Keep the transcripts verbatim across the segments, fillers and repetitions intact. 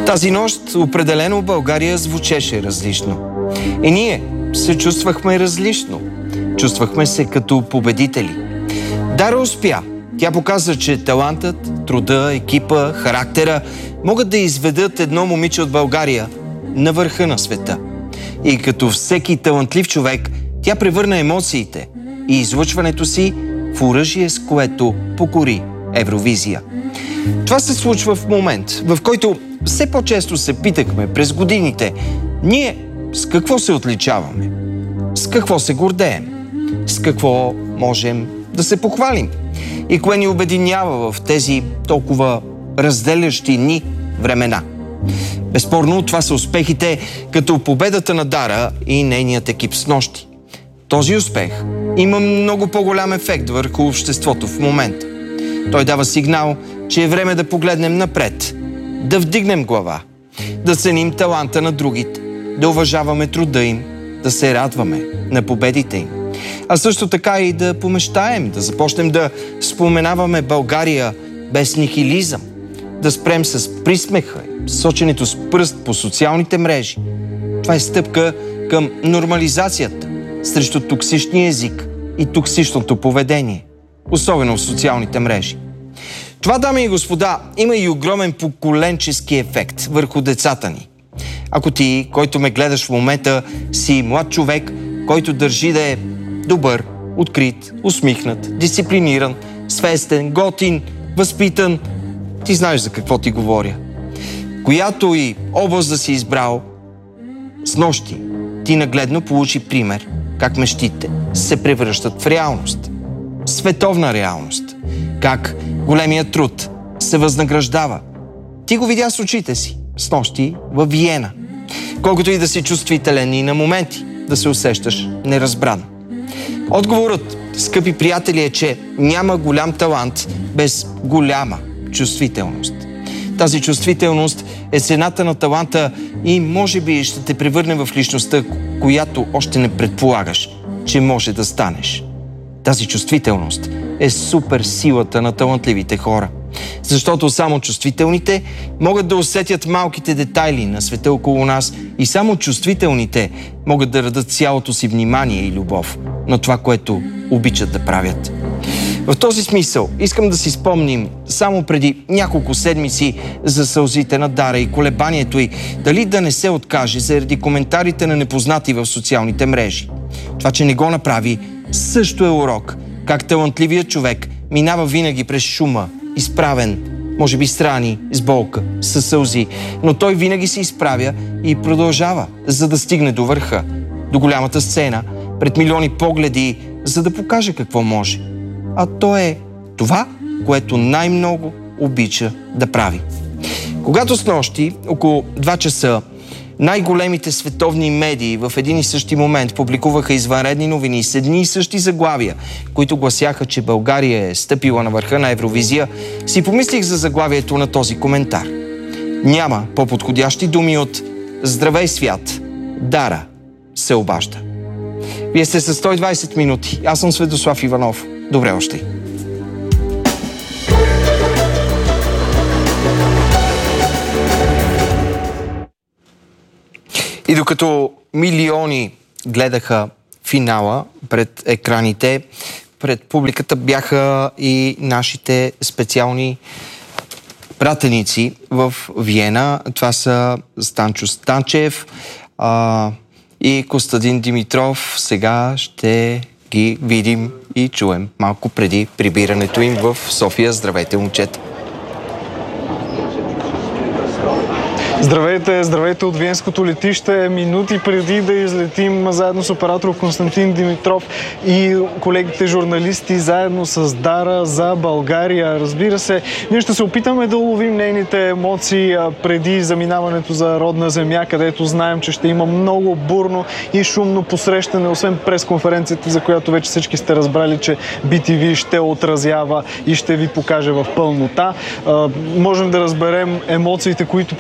Тази нощ определено България звучеше различно. И ние се чувствахме различно. Чувствахме се като победители. Дара успя. Тя показа, че талантът, труда, екипа, характера могат да изведат едно момиче от България на върха на света. И като всеки талантлив човек, тя превърна емоциите и излъчването си в оръжие, с което покори Евровизия. Това се случва в момент, в който все по-често се питахме през годините: ние с какво се отличаваме? С какво се гордеем? С какво можем да се похвалим? И кое ни обединява в тези толкова разделящи ни времена? Безспорно, това са успехите, като победата на Дара и нейният екип снощи. Този успех има много по-голям ефект върху обществото в момента. Той дава сигнал, че е време да погледнем напред, да вдигнем глава, да ценим таланта на другите, да уважаваме труда им, да се радваме на победите им. А също така и да помещаем, да започнем да споменаваме България без нихилизъм, да спрем с присмеха и соченето с пръст по социалните мрежи. Това е стъпка към нормализацията срещу токсичния език и токсичното поведение, особено в социалните мрежи. Това, дами и господа, има и огромен поколенчески ефект върху децата ни. Ако ти, който ме гледаш в момента, си млад човек, който държи да е добър, открит, усмихнат, дисциплиниран, свестен, готин, възпитан, ти знаеш за какво ти говоря. Която и област да си избрал, снощи ти нагледно получи пример как мечтите се превръщат в реалност. Световна реалност. Как големият труд се възнаграждава. Ти го видя с очите си снощи във Виена. Колкото и да си чувствителен и на моменти да се усещаш неразбран. Отговорът, скъпи приятели, е, че няма голям талант без голяма чувствителност. Тази чувствителност е цената на таланта и може би ще те превърне в личността, която още не предполагаш, че може да станеш. Тази чувствителност е супер силата на талантливите хора. Защото само чувствителните могат да усетят малките детайли на света около нас и само чувствителните могат да дадат цялото си внимание и любов на това, което обичат да правят. В този смисъл искам да си спомним само преди няколко седмици за сълзите на Дара и колебанието й дали да не се откаже заради коментарите на непознати в социалните мрежи. Това, че не го направи, също е урок как талантливият човек минава винаги през шума, изправен, може би страни, с болка, със сълзи, но той винаги се изправя и продължава, за да стигне до върха, до голямата сцена, пред милиони погледи, за да покаже какво може. А то е това, което най-много обича да прави. Когато снощи, около два часа, най-големите световни медии в един и същи момент публикуваха извънредни новини с едни и същи заглавия, които гласяха, че България е стъпила на върха на Евровизия, си помислих за заглавието на този коментар. Няма по-подходящи думи от "Здравей, свят! Дара се обажда". Вие сте със сто и двайсет минути. Аз съм Светослав Иванов. Добре още! И докато милиони гледаха финала пред екраните, пред публиката бяха и нашите специални пратеници в Виена. Това са Станчо Станчев а, и Костадин Димитров. Сега ще ги видим и чуем малко преди прибирането им в София. Здравейте, момчета! Здравейте, здравейте от Виенското летище. Минути преди да излетим заедно с оператор Константин Димитров и колегите журналисти заедно с Дара за България. Разбира се, ние ще се опитаме да уловим нейните емоции преди заминаването за родна земя, където знаем, че ще има много бурно и шумно посрещане, освен пресконференцията, за която вече всички сте разбрали, че би ти ви ще отразява и ще ви покаже в пълнота. Можем да разберем емоциите, които преминават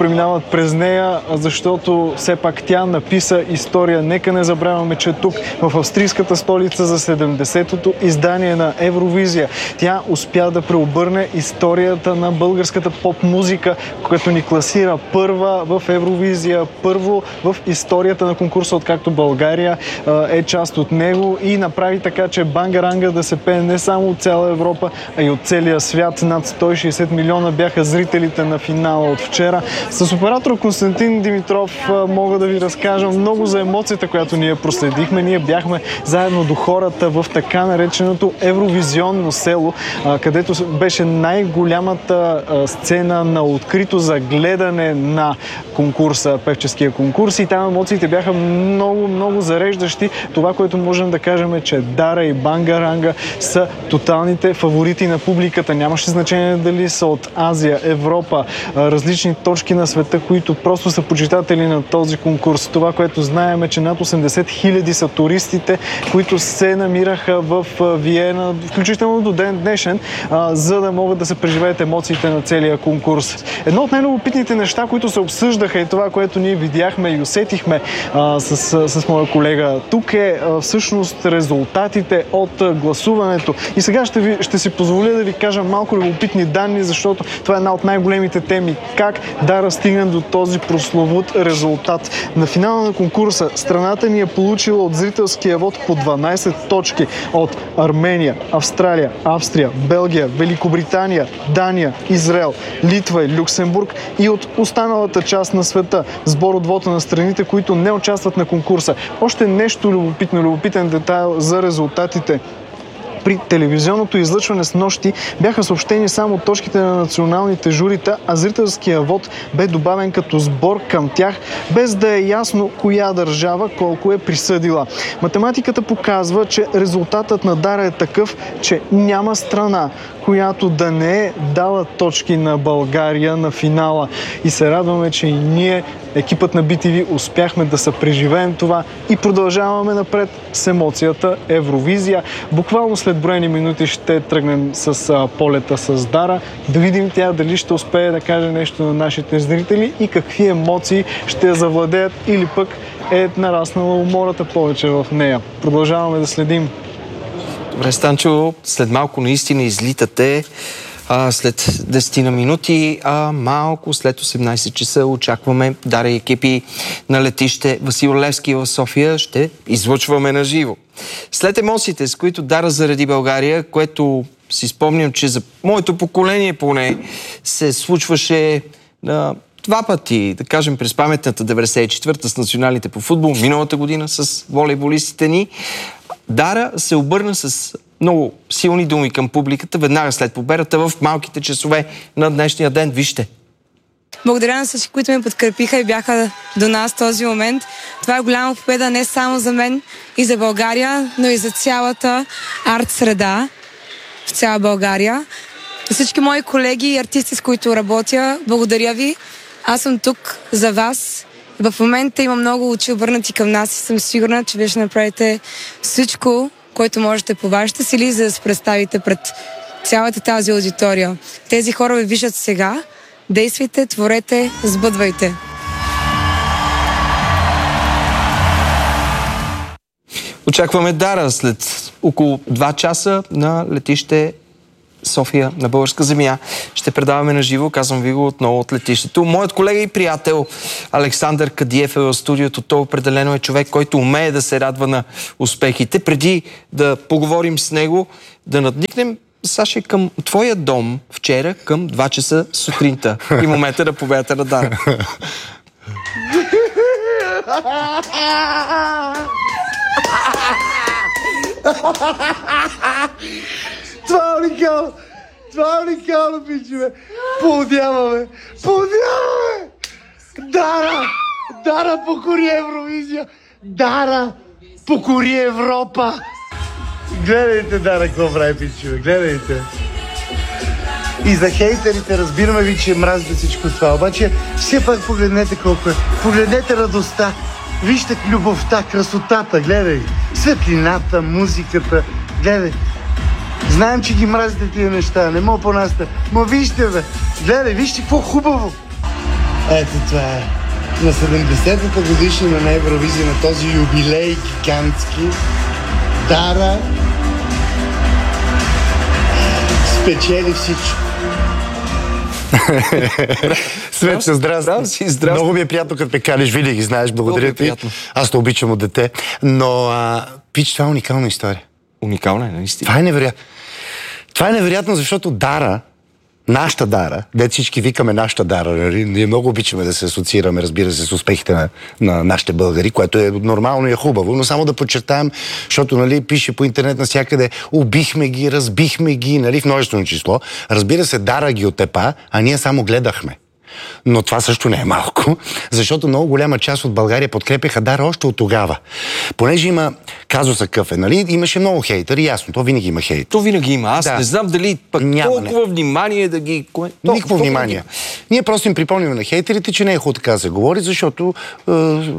през нея, защото все пак тя написа история. Нека не забравяме, че тук в австрийската столица за седемдесетото издание на Евровизия тя успя да преобърне историята на българската поп-музика, която ни класира първа в Евровизия, първо в историята на конкурса, откакто България е част от него, и направи така, че Бангаранга да се пее не само от цяла Европа, а и от целия свят. Над сто и шейсет милиона бяха зрителите на финала от вчера. С оператор Константин Димитров мога да ви разкажа много за емоцията, която ние проследихме. Ние бяхме заедно до хората в така нареченото Евровизионно село, където беше най-голямата сцена на открито за гледане на конкурса, певческия конкурс, и там емоциите бяха много, много зареждащи. Това, което можем да кажем, е, че Дара и Бангаранга са тоталните фаворити на публиката. Нямаше значение дали са от Азия, Европа, различни точки на света, които просто са почитатели на този конкурс. Това, което знаем, е, че над осемдесет хиляди са туристите, които се намираха в Виена, включително до ден днешен, за да могат да се преживеят емоциите на целия конкурс. Едно от най-любопитните неща, които се обсъждаха, и това, което ние видяхме и усетихме а, с, с моя колега тук, е а, всъщност резултатите от гласуването. И сега ще, ви, ще си позволя да ви кажа малко любопитни данни, защото това е една от най-големите теми. Как Дара стигна до този прословут резултат? На финала на конкурса страната ни е получила от зрителския вод по дванайсет точки от Армения, Австралия, Австрия, Белгия, Великобритания, Дания, Израел, Литва и Люксембург, и от останалата част на света. Сбор от вота на страните, които не участват на конкурса. Още нещо любопитно, любопитен детайл за резултатите. При телевизионното излъчване с нощи бяха съобщени само точките на националните журита, а зрителския вод бе добавен като сбор към тях, без да е ясно коя държава колко е присъдила. Математиката показва, че резултатът на Дара е такъв, че няма страна, която да не е дала точки на България на финала. И се радваме, че и ние, екипът на би ти ви, успяхме да се преживеем това и продължаваме напред с емоцията Евровизия. Буквално след броени минути ще тръгнем с а, полета с Дара, да видим тя дали ще успее да каже нещо на нашите зрители и какви емоции ще я завладеят, или пък е нараснала умората повече в нея. Продължаваме да следим. Добре, Станчо, след малко наистина излитате. А, след десет на минути, а малко след осемнайсет часа очакваме Дара и екипи на летище Васил Левски в София. Ще излъчваме на живо. След емоциите, с които Дара заради България, което си спомням, че за моето поколение поне се случваше на два пъти, да кажем през паметната деветдесет и четвърта с националните по футбол, миналата година с волейболистите ни, Дара се обърна с много силни думи към публиката веднага след победата в малките часове на днешния ден. Вижте. Благодаря на всички, които ме подкрепиха и бяха до нас в този момент. Това е голяма победа не само за мен и за България, но и за цялата арт среда в цяла България. За всички мои колеги и артисти, с които работя, благодаря ви. Аз съм тук за вас. В момента има много очи обърнати към нас и съм сигурна, че вие ще направите всичко, което можете по вашите сили, за да се представите пред цялата тази аудитория. Тези хора ви виждат сега. Действайте, творете, сбъдвайте. Очакваме Дара след около два часа на летище София, на българска земя. Ще предаваме на живо, казвам ви го отново от летището. Моят колега и приятел Александър Кадиев е в студиото. Той определено е човек, който умее да се радва на успехите. Преди да поговорим с него, да надникнем, Саше, към твоя дом вчера към два часа сутринта и момента на победата на Дара. Това е уникално! Това е уникално, пичове! Поудяваме! Поудяваме! Дара! Дара покори Евровизия! Дара покори Европа! Гледайте, Дара, какво прави, пичове! Гледайте! И за хейтерите, разбираме ви, че мразите всичко това. Обаче, все пак погледнете колко е. Погледнете радостта. Вижте любовта, красотата. Гледай! Светлината, музиката. Гледай! Знаем, че ги мразите тия неща, не мога по-наста. Ма вижте, бе! Гледай, вижте какво хубаво! Ето това е. На седемдесетата годишнина на Евровизия, на този юбилей гигантски, Дара спечели всичко. Светче, здрасти. Здрасти. Много ми е приятно, като ме каниш, винаги знаеш, благодаря ти. Аз те обичам от дете. Но, а, пич, това е уникална история. Уникална е, наистина. Това е невероятно. Това е невероятно, защото Дара, нашата Дара, дето всички викаме нашата Дара, ние много обичаме да се асоциираме, разбира се, с успехите на, на нашите българи, което е нормално и е хубаво, но само да подчертаем, защото, нали, пише по интернет навсякъде, убихме ги, разбихме ги, нали, в множествено число. Разбира се, Дара ги отепа, а ние само гледахме. Но това също не е малко, защото много голяма част от България подкрепяха Дара още от тогава. Понеже има казуса къв е, нали? Имаше много хейтери, ясно, то винаги има хейт. То винаги има. Аз да. не знам дали пък Няма, толкова не. внимание да ги... Никакво внимание. Ние просто им припомняме на хейтерите, че не е хубаво така да се говори, защото е,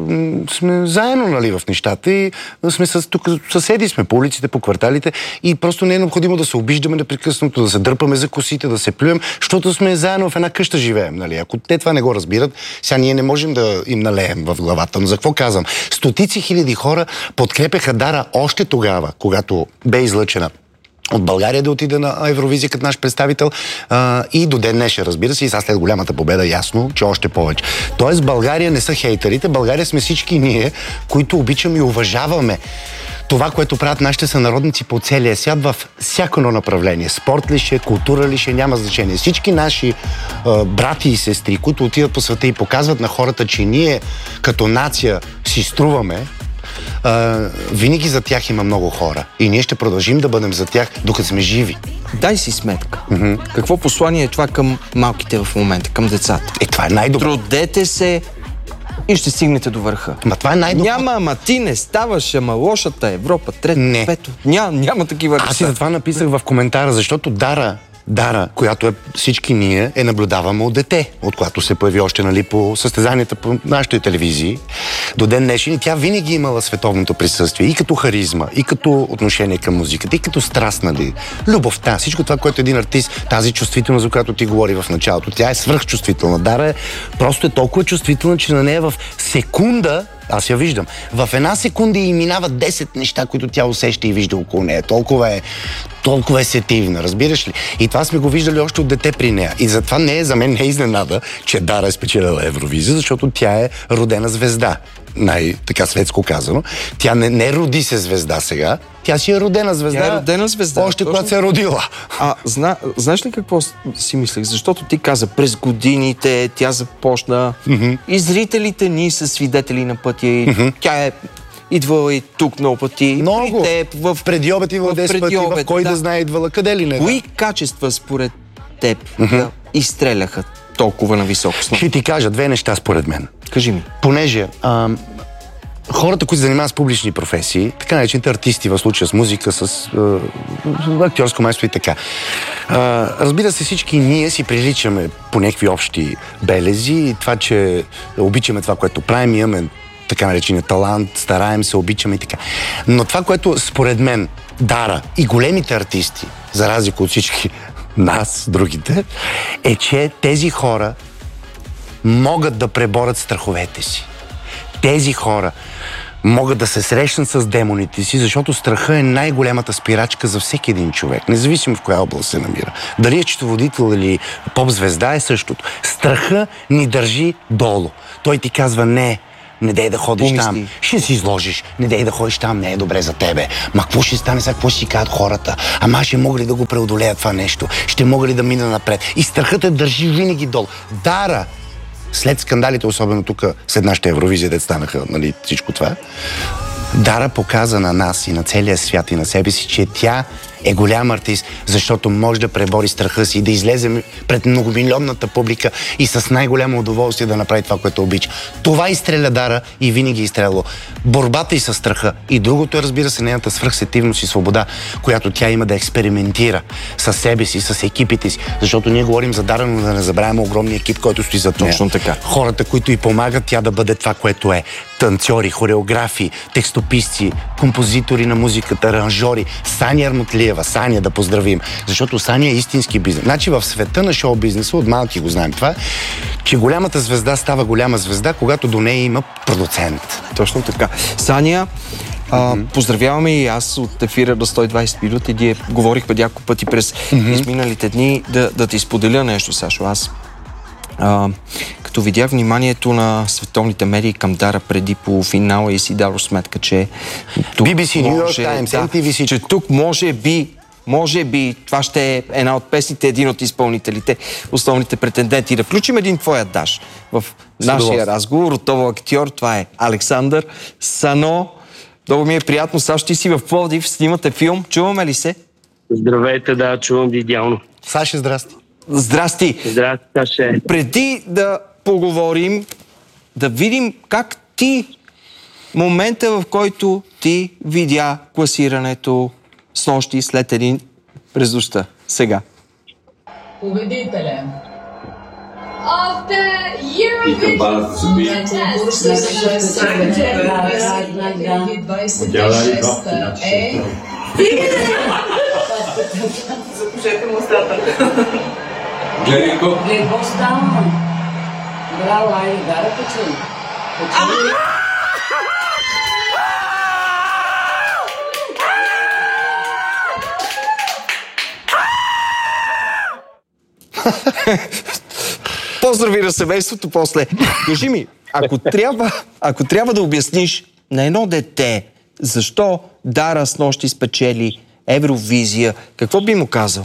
сме заедно, нали, в нещата и сме с, тук съседи сме по улиците, по кварталите и просто не е необходимо да се обиждаме непрекъснато, да се дърпаме за косите, да се плюем, защото сме заедно в една къща живеем, нали? Ако те това не го разбират, сега ние не можем да им налеем в главата. Но за какво казвам? Стотици хиляди хора подкрепяха Дара още тогава, когато бе излъчена от България да отиде на Евровизия като наш представител а, и до ден днешен, разбира се, и сега след голямата победа ясно, че още повече. Тоест България не са хейтерите, България сме всички ние, които обичаме и уважаваме това, което правят нашите сънародници по целия свят в всяко едно направление. Спорт ли ще, култура ли ще, няма значение. Всички наши а, брати и сестри, които отиват по света и показват на хората, че ние като нация си струваме, а, винаги за тях има много хора. И ние ще продължим да бъдем за тях, докато сме живи. Дай си сметка. Mm-hmm. Какво послание е това към малките в момента, към децата? Е, това е най-добро. Трудете се и ще стигнете до върха. Ма това е най-добро. Няма, ама ти не ставаш, ама лошата Европа, трето, не. пето. Ня, няма такива неща. Аз и затова написах в коментара, защото Дара, Дара, която е всички ние, е наблюдаваме от дете, от когато се появи още, нали, по състезанията по нашите телевизии. До ден днешен и тя винаги имала световното присъствие и като харизма, и като отношение към музиката, и като страст, нали, любовта, всичко това, което един артист, тази чувствителност, за която ти говори в началото, тя е свръхчувствителна. Дара е просто е толкова чувствителна, че на нея в секунда, аз я виждам, в една секунда и минават десет неща, които тя усеща и вижда около нея. Толкова е, толкова е сетивна, разбираш ли? И това сме го виждали още от дете при нея. И затова не е, за мен не е изненада, че Дара е спечелила Евровизия, защото тя е родена звезда. Най-така светско казано. Тя не, не роди се звезда сега, тя си е родена звезда. Тя е родена звезда. Още точно, когато се е родила. А зна, знаеш ли какво си мислех? Защото ти каза, през годините тя започна mm-hmm. и зрителите ни са свидетели на пътя. Mm-hmm. Тя е идвала и тук много пъти. Много. Теб, в преди обед идвала десет пъти, в кой да. да знае идвала, къде ли не. Кои качества според теб mm-hmm. да изстреляха толкова на високо? Ще ти кажа две неща според мен. Кажи ми. Понеже ам, хората, които се занимават с публични професии, така наречените артисти, в случая с музика, с а, актьорско майсторство и така. А, разбира се, всички ние си приличаме по някакви общи белези и това, че обичаме това, което правим, имаме така наречения талант, стараем се, обичаме и така. Но това, което според мен Дара и големите артисти, за разлика от всички нас, другите, е, че тези хора могат да преборят страховете си. Тези хора могат да се срещнат с демоните си, защото страха е най-голямата спирачка за всеки един човек, независимо в коя област се намира. Дали е счетоводител или поп-звезда е същото. Страха ни държи долу. Той ти казва не, не дей да ходиш Помисли. там, ще си изложиш, не дей да ходиш там, не е добре за тебе. Ма какво ще стане сега, какво ще си кажат хората? Ама ще мога ли да го преодолея това нещо? Ще мога ли да мина напред? И страхът те държи винаги долу. Дара, след скандалите, особено тук, след нашата Евровизия, дет станаха, нали, всичко това, Дара показа на нас и на целия свят и на себе си, че тя е голям артист, защото може да пребори страха си и да излезе пред многомилионната публика и с най-голямо удоволствие да направи това, което обича. Това изстреля Дара и винаги е изстреляло. Борбата и със страха. И другото е, разбира се, нейната свръхсетивност и свобода, която тя има да експериментира със себе си, с екипите си. Защото ние говорим за Дара, но да не забравяме огромния екип, който стои зад нея. Точно така. Хората, които й помагат тя да бъде това, което е. Танцори, хореографи, текстописци, композитори на музиката, аранжори, Сани Армутлиева, Георгиева, Саня да поздравим, защото Саня е истински бизнес. Значи в света на шоу-бизнеса, от малки го знаем това, че голямата звезда става голяма звезда, когато до нея има продуцент. Точно така. Саня, а, поздравяваме и аз от ефира до сто и двайсет минути. Ние говорихме няколко пъти през mm-hmm. изминалите дни да, да ти споделя нещо, Сашо. Аз а, като видях вниманието на световните медии към Дара преди полуфинала и си дадох сметка, че тук Би Би Си, Ню Йорк може, Таймс, да, Ем Ти Ви си. че тук може би Може би това ще е една от песните, един от изпълнителите, основните претенденти. Да включим един твой адаж в нашия разговор. Ротово актьор, това е Александър Сано. Много ми е приятно. Саш, ти си в Пловдив, снимате филм. Чуваме ли се? Здравейте, да, чувам ви идеално. Саши, здрасти. Здрасти. Здрасти, Саше. Преди да поговорим, да видим как ти, момента в който ти видя класирането с нощи след един през нощта. Сега. Победителен of the Eurovision Song Contest две хиляди двайсет и шеста е... Запушете му устата. Гледай какво става. Браво, айде, Дара, почуй. Почуй. Поздрави на семейството после. Кажи ми, ако трябва, ако трябва да обясниш на едно дете защо Дара с нощи спечели Евровизия, какво би му казал?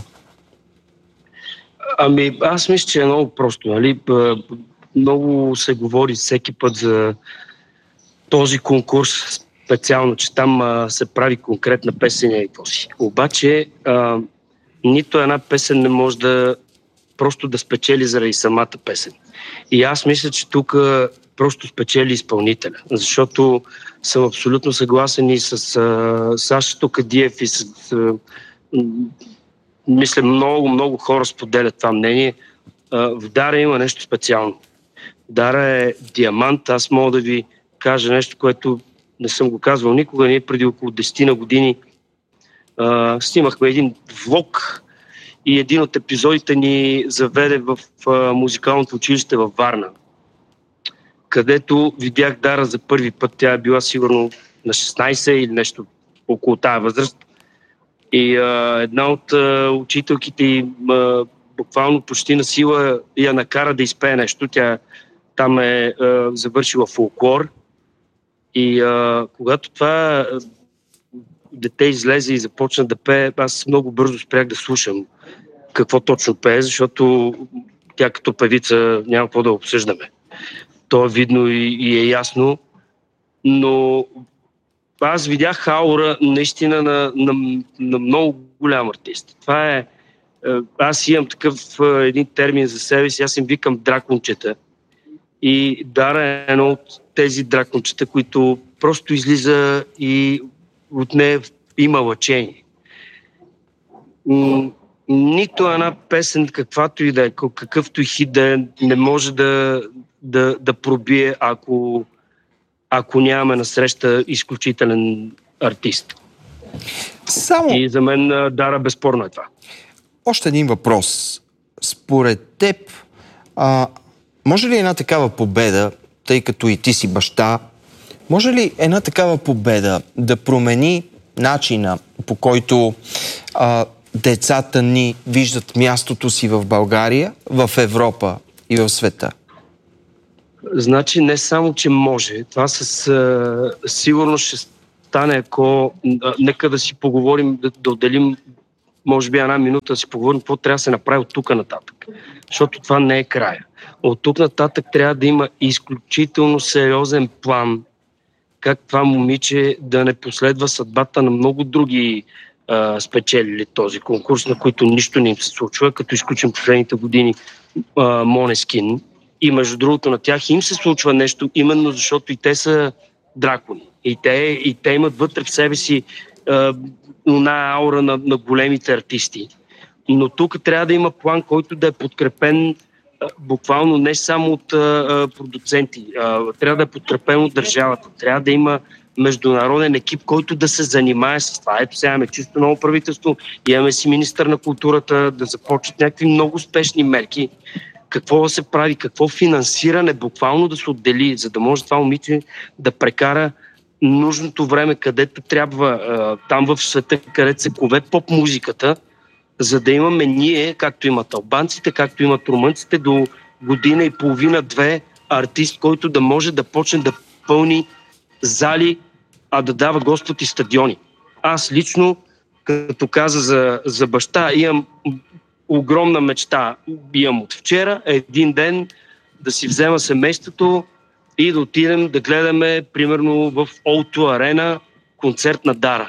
Ами, аз мисля, че е много просто. Нали? Много се говори всеки път за този конкурс, специално, че там а, се прави конкретна песен и какво си. Обаче, а, нито една песен не може да просто да спечели заради самата песен. И аз мисля, че тук просто спечели изпълнителя, защото съм абсолютно съгласен и с а, Сашо Кадиев и с... А, мисля, много, много хора споделят това мнение. А, в Дара има нещо специално. Дара е диамант. Аз мога да ви кажа нещо, което не съм го казвал никога. Ние преди около десет на години а, снимахме един влог и един от епизодите ни заведе в а, музикалното училище във Варна, където видях Дара за първи път. Тя е била сигурно на шестнайсет или нещо около тая възраст. И а, една от а, учителките й а, буквално почти на сила я накара да изпее нещо. Тя там е а, завършила фолклор. И а, когато това а, дете излезе и започна да пее, аз много бързо спрях да слушам какво точно пее, защото тя като певица няма какво да обсъждаме. То е видно и, и е ясно, но аз видях аура наистина на, на, на много голям артист. Това е... Аз имам такъв един термин за себе си, аз им викам дракончета. И Дара е едно от тези дракончета, които просто излиза и от нея има лъчение. Нито една песен, каквато и да е, какъвто и хит да е, не може да, да, да пробие, ако, ако нямаме насреща изключителен артист. Само... И за мен Дара безспорно е това. Още един въпрос. Според теб, а, може ли една такава победа, тъй като и ти си баща, може ли една такава победа да промени начина, по който а, децата ни виждат мястото си в България, в Европа и в света? Значи не само, че може. Това със а, сигурно ще стане, ако... А, нека да си поговорим, да, да отделим може би една минута да си поговорим какво трябва да се направи от тук нататък. Защото това не е края. От тук нататък трябва да има изключително сериозен план как това момиче да не последва съдбата на много други а, спечелили този конкурс, на които нищо не им се случва, като изключим последните години Måneskin. И между другото на тях им се случва нещо, именно защото и те са дракони. И те, и те имат вътре в себе си една аура на, на големите артисти. Но тук трябва да има план, който да е подкрепен а, буквално не само от а, продуценти. А, трябва да е подкрепен от държавата. Трябва да има международен екип, който да се занимае с това. Ето сега имаме чисто ново правителство, имаме си министър на културата, да започнат някакви много успешни мерки. Какво да се прави, какво финансиране буквално да се отдели, за да може това момиче да прекара нужното време, където трябва, там в света, където се кове поп-музиката, за да имаме ние, както имат албанците, както имат румънците, до година и половина-две артист, който да може да почне да пълни зали, а да дава Господ и стадиони. Аз лично, като каза за, за баща, имам огромна мечта. Имам от вчера, един ден да си взема семейството и да отидем да гледаме, примерно, в О два Арена концерт на Дара.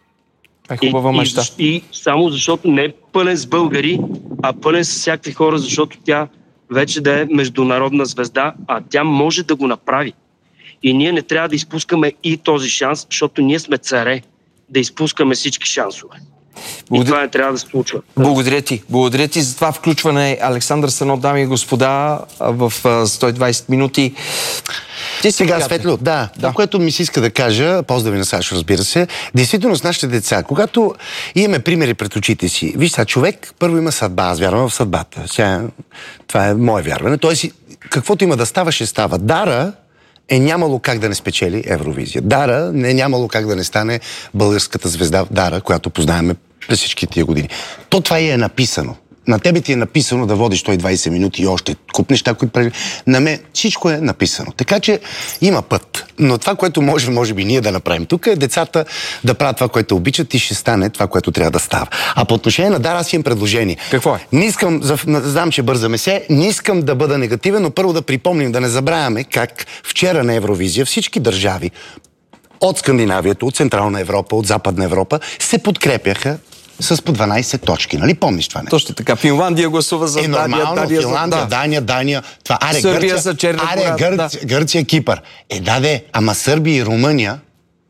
Е хубава и, мечта. И, и само защото не е пълен с българи, а пълен с всякакви хора, защото тя вече да е международна звезда, а тя може да го направи. И ние не трябва да изпускаме и този шанс, защото ние сме царе да изпускаме всички шансове. Благодаря... И това не трябва да се случва. Благодаря ти. Благодаря ти за това включване. Александър Санов, дами и господа, в сто и двайсет минути. Ти сега, Светло, да, да. Това, което ми се иска да кажа, поздрави на Сашо, разбира се, действително с нашите деца, когато имаме примери пред очите си, виж сега, човек първо има съдба, аз вярвам в съдбата. Сега, това е мое вярване. Тоест, каквото има да става, ще става. Дара е нямало как да не спечели Евровизия. Дара не е нямало как да не стане българската звезда Дара, която познаваме през всички тия години. То това и е написано. На тебе ти е написано да водиш сто и двайсет минути и още куп неща, които прави. На мен всичко е написано. Така че има път. Но това, което може, може би ние да направим тук, е децата да правят това, което обичат и ще стане това, което трябва да става. А по отношение на Дара, аз имам предложение. Какво е? Не искам, знам, че бързаме се, не искам да бъда негативен, но първо да припомним, да не забравяме как вчера на Евровизия всички държави от Скандинавията, от Централна Европа, от Западна Европа се подкрепяха с по дванайсет точки, нали помниш това нещо? Точно така. Финландия гласува за е, Дания, нормално, Дания Финландия, за... Да. Дания, Дания, това. Аре, Сърбия Гърция, за Черна аре, гора. Гърция, Да. Гърция, Кипър. Е, даде, ама Сърбия и Румъния,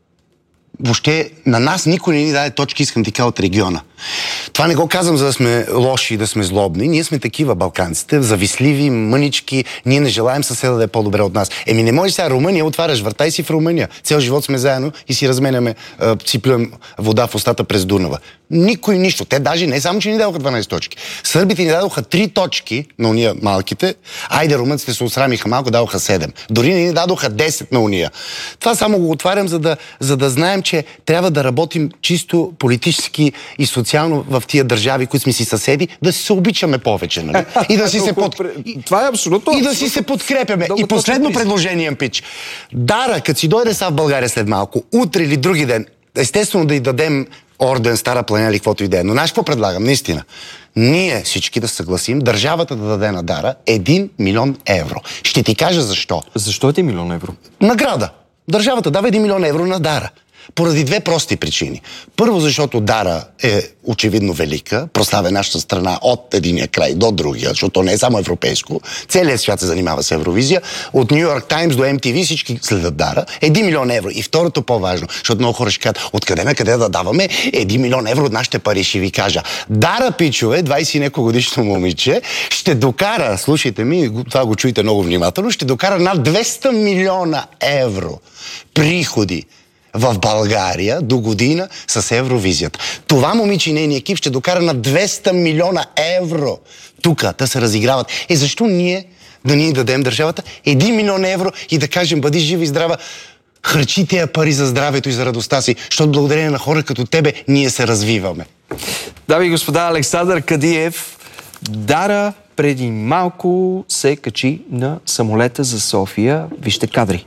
въобще на нас никой не ни даде точки, искам ти кажа, от региона. Това не го казвам, за да сме лоши и да сме злобни. Ние сме такива, балканците, завистливи, мънички, ние не желаем съседа да е по-добре от нас. Еми не може сега Румъния, отваряш врата и си в Румъния. Цял живот сме заедно и си разменяме, си плюем вода в устата през Дунава. Никой нищо. Те даже не само, че ни дадоха дванайсет точки. Сърбите ни дадоха три точки на уния малките. Айде, румънците се осрамиха малко, дадоха седем. Дори не ни дадоха десет на уния. Това само го отварям, за да, за да знаем, че трябва да работим чисто политически и социално в тия държави, които сме си съседи, да си се обичаме повече, нали? И да си се под... Това е абсолютно. И да си се подкрепяме. И последно предложение, Пич. Дара, като си дойде са в България след малко, утре или други ден, естествено да й дадем орден, Стара планина или каквото и да е. Но знаеш какво предлагам, наистина? Ние всички да съгласим държавата да даде на Дара един милион евро. Ще ти кажа защо. Защо един милион евро? Награда. Държавата дава един милион евро на Дара. Поради две прости причини. Първо, защото Дара е очевидно велика, прославя нашата страна от единия край до другия, защото то не е само европейско. Целият свят се занимава с Евровизия. От Ню Йорк Таймс до Ем Ти Ви всички следят Дара. Един милион евро. И второто по-важно, защото много хора ще кажат, откъде ме къде да даваме един милион евро от нашите пари, ще ви кажа. Дара, пичове, двайсет и неко годишно момиче, ще докара, слушайте ми, това го чуйте много внимателно, ще докара над двеста милиона евро приходи в България до година с Евровизията. Това момиче и нейния екип ще докара на двеста милиона евро тук да се разиграват. Е, защо ние да ни дадем държавата един милион евро и да кажем, бъди жива и здрава, харчи тези пари за здравето и за радостта си, защото благодарение на хора като тебе ние се развиваме. Дами и господа, Александър Кадиев, Дара преди малко се качи на самолета за София. Вижте кадри.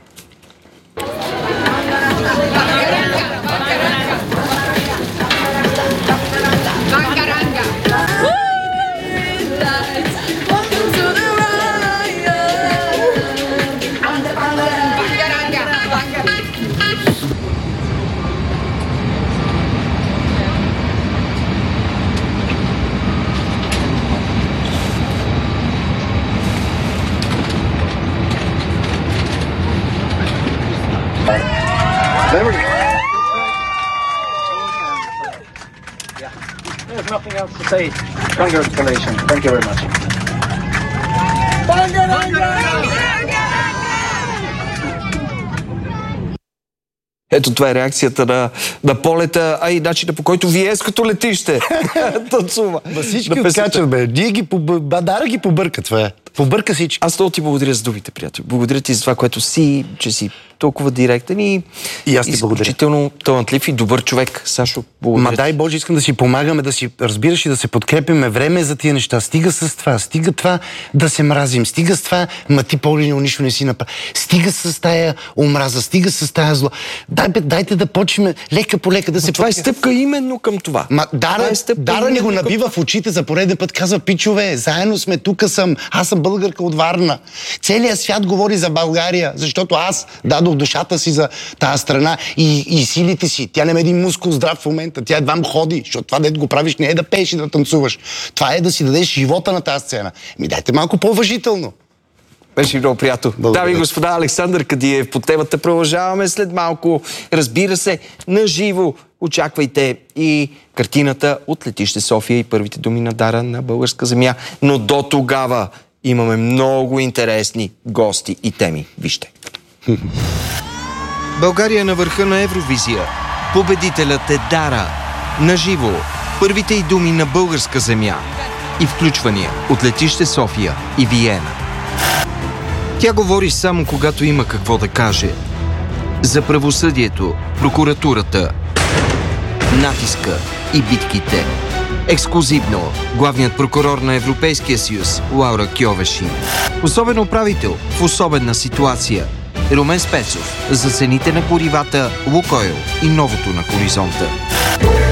There's nothing else to say. Congratulations. Thank you very much. Ето това е реакцията на, на полета, а и начина, по който Виенското летище танцува. Ба всички откачат, бе. Ние ги побър... Бадара ги побърка, това е. Побърка всички. Аз много ти благодаря за думите, приятел. Благодаря ти за това, което си, че си толкова директен и, и аз ти изключително талантлив и добър човек. Сашо, благодаря. Ма дай Боже, искам да си помагаме, да си разбираш и да се подкрепяме. Време е за тия неща. Стига с това, стига това да се мразим, стига с това, ма ти Полино нищо не си направи. Стига с тая омраза, стига с тая зло. Дай, бе, дайте да почнем лека по лека да се... Това е стъпка именно към това. Ма Дара, е Дара ни го набива в очите за пореден път. Казва, пичове, заедно сме, тук съм. Аз съм българка от Варна. Целият свят говори за България, защото аз дадох душата си за тази страна и, и силите си. Тя не е един мускул здрав в момента. Тя едва ходи, защото това, дето го правиш, не е да пееш и да танцуваш. Това е да си дадеш живота на тази сцена. Ми дайте малко по-уважително. Беше много приятно. Дами и господа, Александър Кадиев по темата продължаваме след малко. Разбира се, наживо очаквайте и картината от летище София и първите думи на Дара на българска земя. Но до тогава имаме много интересни гости и теми. Вижте. България е на върха на Евровизия. Победителят е Дара. Наживо. Първите и думи на българска земя. И включвания от летище София и Виена. Тя говори само когато има какво да каже. За правосъдието, прокуратурата, натиска и битките. Ексклузивно главният прокурор на Европейския съюз Лаура Кьовеши. Особен управител в особена ситуация Румен Спецов за цените на горивата, Лукойл и новото на хоризонта.